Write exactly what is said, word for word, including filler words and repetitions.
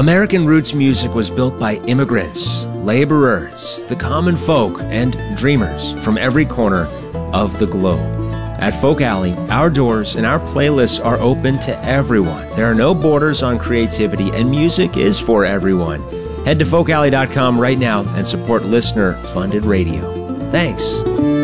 American roots music was built by immigrants, laborers, the common folk, and dreamers from every corner of the globe. At Folk Alley, our doors and our playlists are open to everyone. There are no borders on creativity, and music is for everyone. Head to folk alley dot com right now and support listener-funded radio. Thanks.